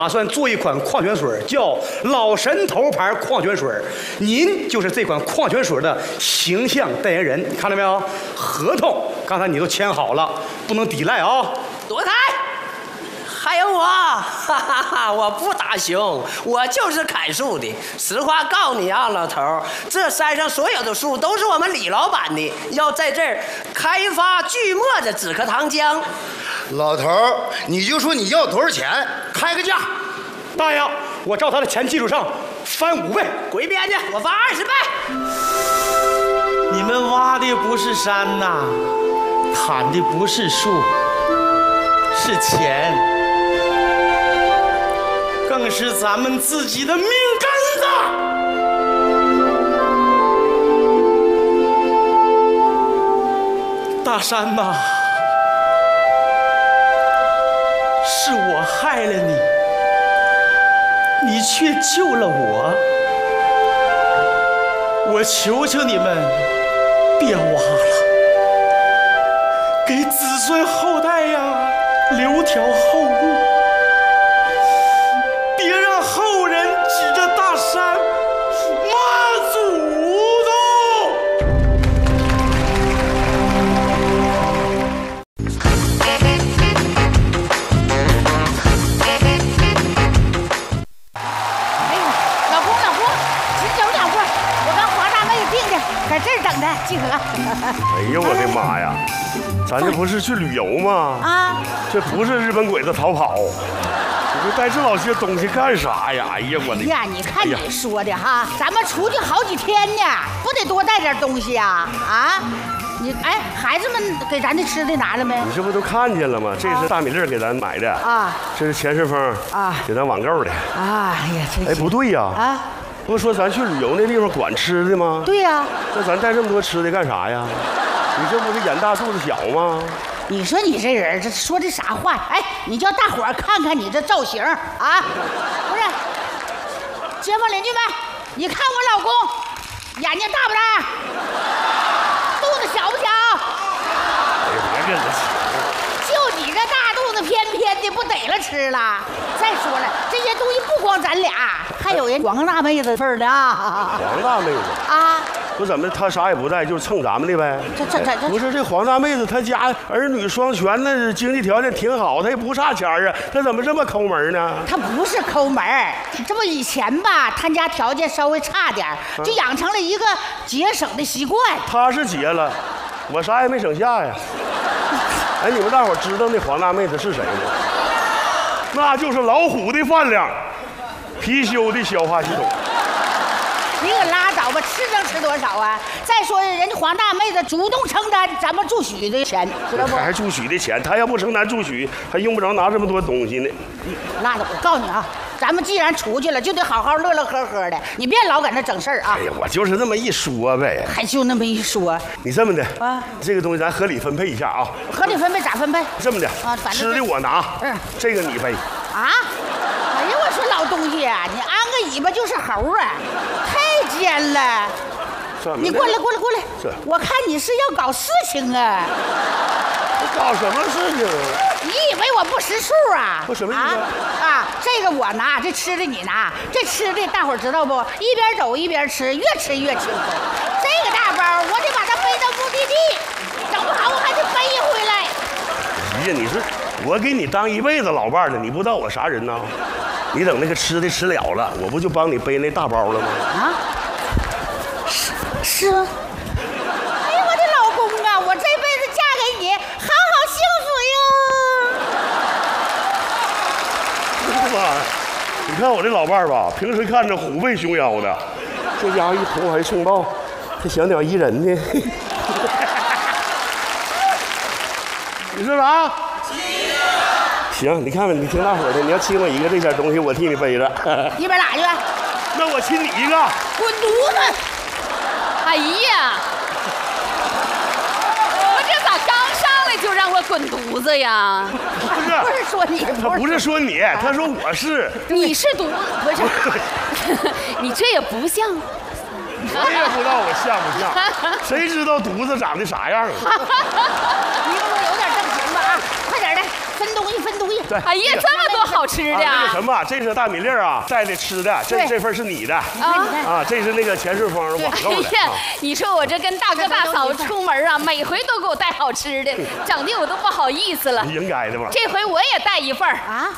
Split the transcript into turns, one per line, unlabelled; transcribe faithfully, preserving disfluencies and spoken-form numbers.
打算做一款矿泉水，叫老神头牌矿泉水。您就是这款矿泉水的形象代言人，你看到没有？合同刚才你都签好了，不能抵赖啊！
躲开！还有我，哈哈哈！我不打熊，我就是砍树的。实话告诉你啊，老头儿，这山上所有的树都是我们李老板的，要在这儿开发锯末的止咳糖浆。
老头儿，你就说你要多少钱，开个价。
大爷，我照他的钱基础上翻五倍。
滚一边去，我翻二十倍。
你们挖的不是山呐，砍的不是树，是钱，更是咱们自己的命根子。大山呐，是我害了你，你却救了我。我求求你们，别挖了，给子孙后代呀留条后路，别让后人指着大山骂祖宗。
在这儿等他，季和。
哎呦我的妈呀，咱这不是去旅游吗？啊，这不是日本鬼子逃跑，你这带这老些东西干啥呀？哎呀我的！
哎呀，你看你说的哈，咱们出去好几天呢，不得多带点东西呀？啊，你哎，孩子们给咱的吃的拿了没？
你这不都看见了吗？这是大米粒给咱买的啊，这是钱世峰啊给咱网购的。
啊，哎呀，这
哎不对呀啊。不是说咱去旅游那地方管吃的吗？
对呀、啊。
那咱带这么多吃的干啥呀？你这不是眼大肚子小吗？
你说你这人这说的啥话？哎，你叫大伙儿看看你这造型啊！不是，街坊邻居们，你看我老公眼睛大不大？肚子小不小？
哎呀，别跟他
就你这大肚子，偏偏的不得了吃了。再说了，这些东西不光咱俩，还有人黄大妹子份儿的啊。
黄大妹子啊，不怎么他啥也不带，就是蹭咱们的呗。
这这这
不是这黄大妹子，她家儿女双全，那经济条件挺好，她也不差钱啊，她怎么这么抠门呢？
她不是抠门，这不以前吧，她家条件稍微差点，就养成了一个节省的习惯。
她是节了，我啥也没省下呀。哎，你们大伙知道那黄大妹子是谁吗？那就是老虎的饭量，貔貅的消化系统。
你可拉倒吧，吃能吃多少啊？再说人家黄大妹子主动承担咱们住宿的钱，知道不？
还住宿的钱，她要不承担住宿，还用不着拿这么多东西呢。
你拉倒！我告诉你啊，咱们既然出去了，就得好好乐乐呵呵的，你别老搁那整事儿啊！
哎呀，我就是这么一说呗。
还就那么一说？
你这么的
啊，
这个东西咱合理分配一下啊。
合理分配咋分配？
这么的
啊，反正
吃的我拿，嗯，这个你背。
啊！哎呀，我说老东西啊，你安个尾巴就是猴啊，太尖了！你过来，过来，过来！我看你是要搞事情啊！
搞什么事情？
你以为我不识数啊？
我什么意思
啊？啊，这个我拿，这吃的你拿，这吃的大伙儿知道不？一边走一边吃，越吃越轻松。这个大包我得把它背到目的地，整不好我还得背回来。
哎呀，你说我给你当一辈子老伴了，你不知道我啥人呢？你等那个吃的吃了了，我不就帮你背那大包了吗？啊？
是是吗？哎呀，我的老公啊，我这辈子嫁给你，好好幸福
哟！妈，你看我这老伴儿吧，平时看着虎背熊腰的，这家伙一投怀送抱，这小鸟依人呢。你说啥？行，你看看，你听大伙儿的，你要亲我一个这点东西，我替你背着。
一边哪去？
那我亲你一个。
滚犊子！
哎呀，我这咋刚上来就让我滚犊子呀？
不是，
不是说你，
他不是说你，他说我是。
你是犊子，不是？你这也不像。
我也不知道我像不像，谁知道犊子长得啥样啊？
你给我有点正形吧啊！快点的，分东西分东西。
对，
哎呀，这么多好吃的
啊，那
啊
个什么，这是大米粒儿啊，带的吃的，这
对
这份是你的
啊！
啊，这是那个钱顺丰网
哎
购的。
呀
啊，
你说我这跟大哥大嫂子出门啊，每回都给我带好吃的，整的我都不好意思了。
应该的嘛。
这回我也带一份儿
啊